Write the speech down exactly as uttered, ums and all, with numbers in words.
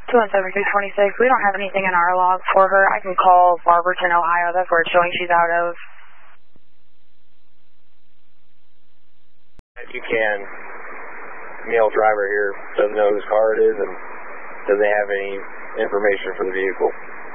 two one seven two two six, we don't have anything in our log for her. I can call Barberton, Ohio. That's where it's showing she's out of. You can. Male driver here doesn't know whose car it is and doesn't have any information for the vehicle.